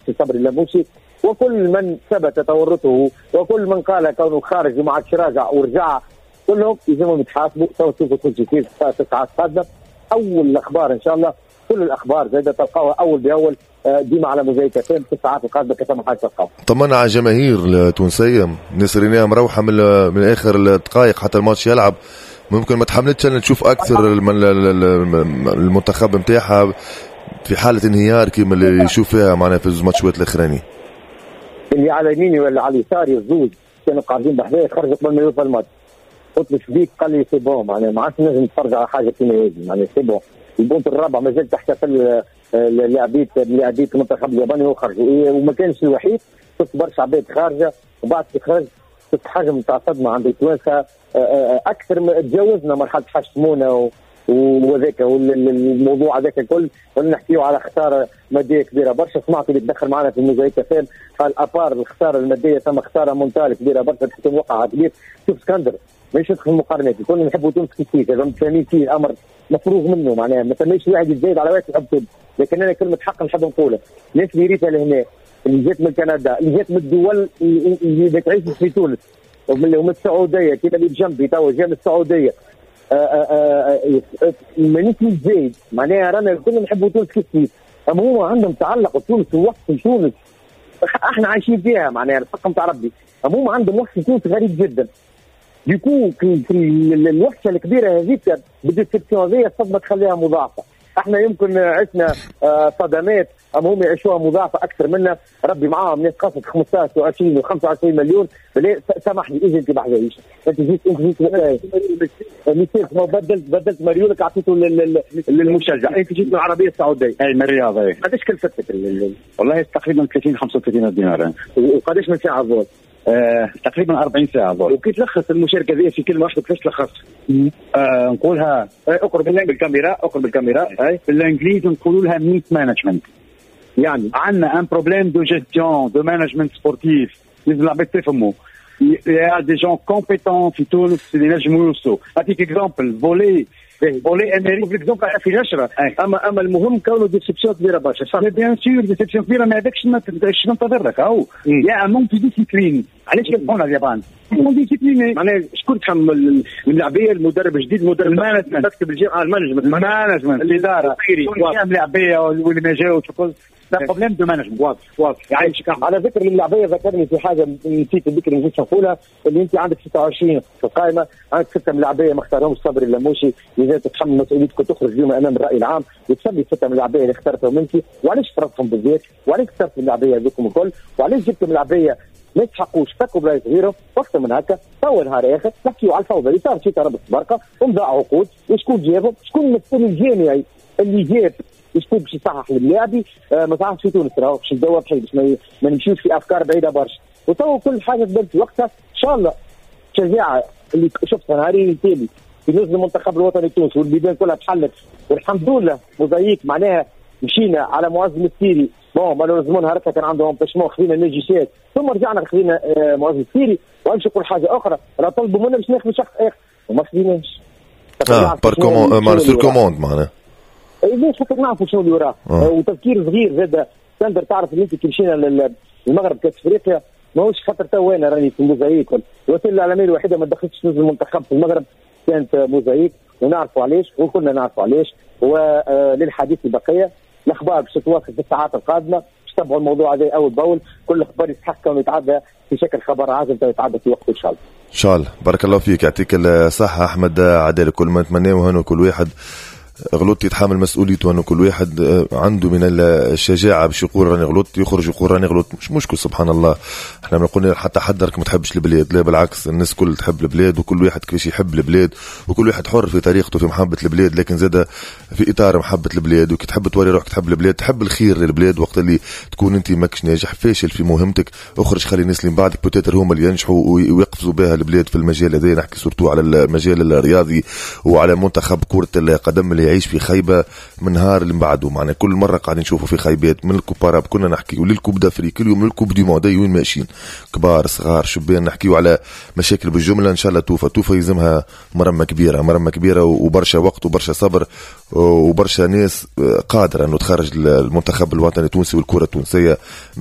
في صبري اللموسي وكل من ثبت تورطه وكل من قال كونه خارج وما عادش راجع ورجع، كلهم يلزمهم يتحاسبوا. سوف تكون في 9 ساعات قادمه اول الاخبار ان شاء الله، كل الاخبار زي تلقاوها اول باول ديما على موزايك FM في الساعات القادمه كما حاجه تلقاوها. طمنا على الجماهير التونسيه، الناس اللي مروحه من اخر الدقائق حتى الماتش يلعب، ممكن ما تحملتش ان تشوف اكثر المنتخب نتاعها في حاله انهيار كما اللي يشوف فيها معنا في الماتشات الاخراني. اللي على يميني ولا على يساري الزوج كانوا قاعدين بحذايا خرجوا قبل ما يوصل الماتش، قلت له شبيك؟ قال لي سي بون، معناها ما عادش نجم نتفرج على حاجه كيما هذه، معناها سي بون. البونت الرابع مازال تحتفل لاعبيه المنتخب الياباني وخرجوا، وما كانش الوحيد، شفت برشا عباد خارجه، وبعد كي خرج شفت حاجه نتاع صدمه عند التوانسه اكثر ما تجاوزنا مرحله حشمونا وذاك والموضوع هذاك الكل. نحكيو على خساره ماديه كبيره برشا. سمعت اللي تدخل معنا في موزايك FM قال ابار الخساره الماديه ثم خساره مونتال كبيره برشا تحكم وقع كبير. شوف اسكندر مش يدخل مقارنات، كلنا نحبوا تونس كيف فاهمين فيه الامر مفروغ منه، معناها ما ثماش واحد يزايد على واحد يحب تونس. لكن انا كلمه حق نحب نقولها، الناس اللي ريتها لهنا، اللي جات من كندا، اللي جات من الدول اللي تعيش في تونس ومن السعوديه كيما اللي بجنبي توا جا من السعوديه، مانيش زايد، معناها رانا كلنا نحبوا تونس كيف، اما هو عندهم تعلق بتونس ووقت تونس احنا عايشين فيها، معناها الحق نتاع ربي، اما هم عندهم وقت تونس غريب جدا. يكون في الوحشه الكبيره هذيك بالديسبسيون هذه الصدمه تخليها مضاعفه. احنا يمكن عشنا صدمات، اما هم يعيشوها مضاعفه اكثر منا. ربي معاهم، ناس قصد 15 و20 و25 مليون. سامحني اجي انت بحذايش، انت جيت مثال بدلت مريولك اعطيته للمشجع، انت جيت من العربيه السعوديه اي من الرياض. قداش كلفتك؟ والله تقريبا 30-35 دينار. وقداش من ساعه الظهر؟ تقريبا 40 ساعه الظهر. وكي تلخص المشاركه هذه في كلمه واحده كيفاش تلخص؟ نقولها اقرب بالكاميرا. بالانجليزي نقولوا لها ميت مانجمنت. يعني عندنا ان بروبليم دو جيستيون دو مانجمنت سبورتيف، لازم العباد تفهموا. يا دي جون كومبيتون في تونس اللي نجموا يوصلوا. اعطيك اكزامبل فولي امريكي بالاكزامبل في نشره، اما المهم كونه ديسيبسيون كبيره برشا. صح بيان سور ديسيبسيون كبيره، ما هذاكش ننتظر لك اهو يا مونتي ديسيبلين. علاش يلقونا اليابان ديسيبلين؟ معناها شكون تحمل من اللاعبيه؟ المدرب الجديد، مدرب المانجمنت، تكتب الجامعه المانجمنت الاداره اللاعبيه واللي ما جاوش وكل بروبليم دو مانجمنت. واضح يعني. على ذكر اللاعبيه ذكرني في حاجه نسيت ذكر نسيت نقولها، اللي انت عندك 26 في القائمه، عندك 6 من اللاعبيه ما اختارهمش صبري اللموسي، لذا تتحمل مسؤوليتك وتخرج اليوم امام الراي العام وتسمي 6 من اللاعبيه اللي اخترتهم انت، وعلاش اخترتهم بالذات، وعلاش اخترت اللاعبيه هذوكم الكل، وعلاش جبت من اللاعبيه ما يستحقوش فكوا بلايص غيرهم. وقت من هكا طول نهار اخر نحكيو على الفوضى اللي صارت في ربط بركه ومضاع عقود، وشكون جابهم، شكون المسؤول الجامعي اللي جاب، شكون باش يصحح للاعبي. ما صححش في تونس راهو باش ندور بحي باش ما نمشيوش في افكار بعيده برشا. وتو كل حاجه تبان في وقتها ان شاء الله. شجاعه اللي شفتها نهارين التالي في نزل المنتخب الوطني التونسي والبيبان كلها تحلت، والحمد لله موزايك معناها مشينا على معز السيري. بون مالوريزمون نهارتها كان عندهم باشمون خذينا النجيسات، ثم رجعنا خذينا معز السيري. وامشي نقول حاجه اخرى، راه طلبوا منا باش ناخذ شخص اخر وما خذيناش. سور كوموند معناها. ليش خاطر نعرفوا شنو اللي وراه. وتفكير صغير زاد ساندر، تعرف اللي انت كي مشينا للمغرب كاس افريقيا ماهوش خاطر تو انا راني في موزايك. الوسيله الاعلاميه الوحيده ما دخلتش نزل المنتخب في المغرب كانت موزايك، ونعرفوا علاش وكلنا نعرفوا علاش. وللحديث البقيه الاخبار باش تتواصل في الساعات القادمه، باش تتابعوا الموضوع هذا اول باول. كل خبر يستحق انه يتعدى في شكل خبر عاجل يتعدى في وقته ان شاء الله. ان شاء الله. بارك الله فيك، يعطيك الصحه احمد عدالة. كل ما نتمناه انه كل واحد غلطت يتحمل مسؤوليته، انه كل واحد عنده من الشجاعه باش يقول راني غلطت، يخرج يقول راني غلطت، مش مشكل. سبحان الله، احنا ما قلنا حتى حدرك ما تحبش البلاد، لا بالعكس، الناس كل تحب البلاد وكل واحد كيفاش يحب البلاد، وكل واحد حر في طريقته في محبه البلاد، لكن زاد في اطار محبه البلاد. وكي تحب توري روحك تحب البلاد، تحب الخير للبلاد، وقت اللي تكون انت ماكش ناجح فاشل في مهمتك، اخرج خلي الناس اللي بعدك بوتيتر هما اللي ينجحوا ويقفزوا بها البلاد في المجال هذا. نحكي سورتو على المجال الرياضي وعلى منتخب كره القدم اللي يعيش في خيبة من نهار اللي بعده. معنا كل مرة قاعدين نشوفوا في خيبات من الكوباراب، كنا نحكي وللكوب دافري كل يوم للكوب دي مودي وين ماشيين كبار صغار شبان نحكيوا على مشاكل بالجملة. إن شاء الله توفى يلزمها مرمى كبيرة وبرشا وقت وبرشا صبر وبرشا ناس قادرة أنه تخرج المنتخب الوطني التونسي والكرة التونسية